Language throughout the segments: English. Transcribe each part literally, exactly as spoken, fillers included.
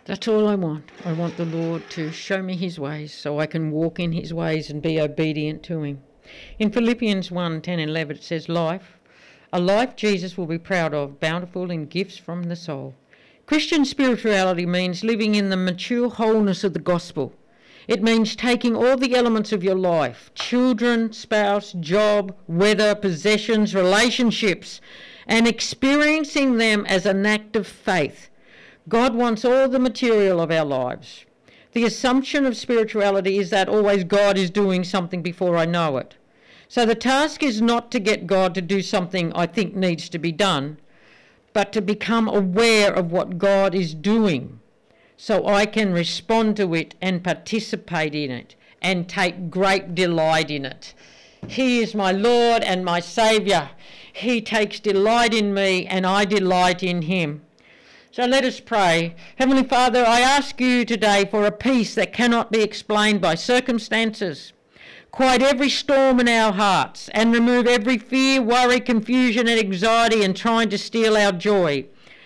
That's all I want. I want the Lord to show me his ways so I can walk in his ways and be obedient to him. In Philippians one, ten and eleven it says, life, a life Jesus will be proud of, bountiful in gifts from the soul. Christian spirituality means living in the mature wholeness of the gospel. It means taking all the elements of your life, children, spouse, job, weather, possessions, relationships, and experiencing them as an act of faith. God wants all the material of our lives. The assumption of spirituality is that always God is doing something before I know it. So the task is not to get God to do something I think needs to be done, but to become aware of what God is doing so I can respond to it and participate in it and take great delight in it. He is my Lord and my Saviour. He takes delight in me and I delight in him. So let us pray. Heavenly Father, I ask you today for a peace that cannot be explained by circumstances. Quiet every storm in our hearts and remove every fear, worry, confusion and anxiety and trying to steal our joy.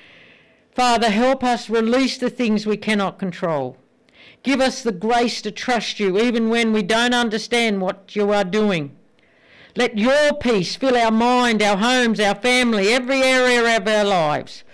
Father, help us release the things we cannot control. Give us the grace to trust you even when we don't understand what you are doing. Let your peace fill our mind, our homes, our family, every area of our lives.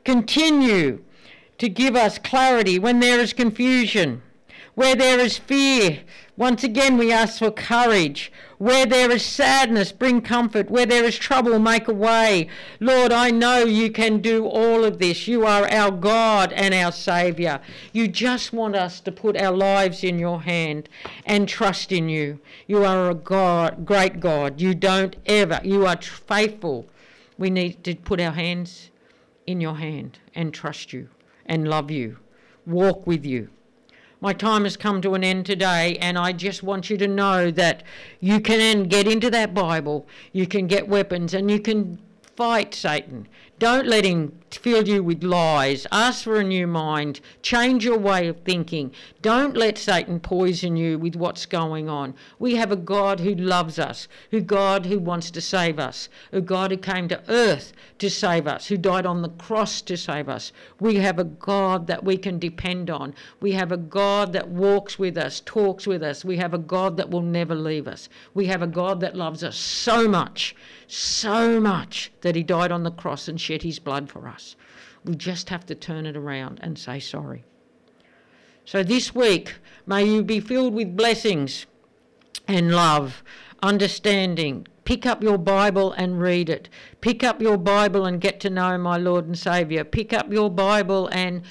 Continue to give us clarity when there is confusion, where there is fear. Once again, we ask for courage. Where there is sadness, bring comfort. Where there is trouble, make a way. Lord, I know you can do all of this. You are our God and our Saviour. You just want us to put our lives in your hand and trust in you. You are a God, great God. You don't ever, you are faithful. We need to put our hands in your hand and trust you and love you, walk with you. My time has come to an end today, and I just want you to know that you can get into that Bible, you can get weapons, and you can fight Satan. Don't let him fill you with lies. Ask for a new mind. Change your way of thinking. Don't let Satan poison you with what's going on. We have a God who loves us, a God who wants to save us, a God who came to earth to save us, who died on the cross to save us. We have a God that we can depend on. We have a God that walks with us, talks with us. We have a God that will never leave us. We have a God that loves us so much, so much that he died on the cross and shed his blood for us. We just have to turn it around and say sorry. So this week, may you be filled with blessings and love, understanding. Pick up your Bible and read it. Pick up your Bible and get to know my Lord and Saviour. Pick up your Bible and,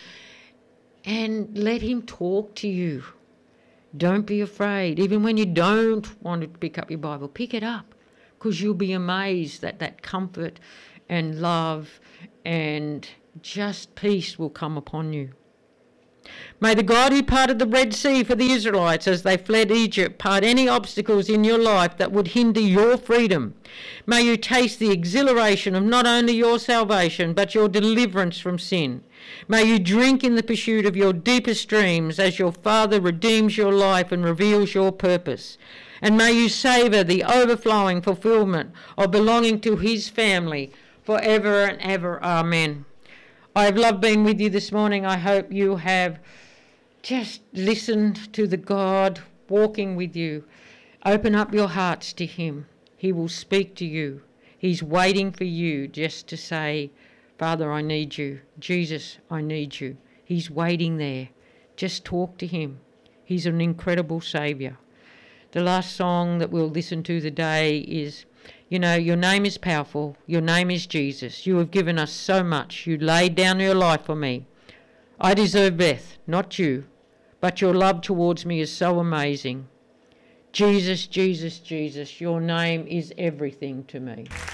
and let him talk to you. Don't be afraid. Even when you don't want to pick up your Bible, pick it up, because you'll be amazed that that comfort and love and just peace will come upon you. May the God who parted the Red Sea for the Israelites as they fled Egypt part any obstacles in your life that would hinder your freedom. May you taste the exhilaration of not only your salvation but your deliverance from sin. May you drink in the pursuit of your deepest dreams as your Father redeems your life and reveals your purpose. And may you savour the overflowing fulfilment of belonging to his family forever and ever. Amen. I have loved being with you this morning. I hope you have just listened to the God walking with you. Open up your hearts to him. He will speak to you. He's waiting for you just to say, Father, I need you. Jesus, I need you. He's waiting there. Just talk to him. He's an incredible Saviour. The last song that we'll listen to today is, you know, your name is powerful. Your name is Jesus. You have given us so much. You laid down your life for me. I deserve death, not you, but your love towards me is so amazing. Jesus, Jesus, Jesus, your name is everything to me.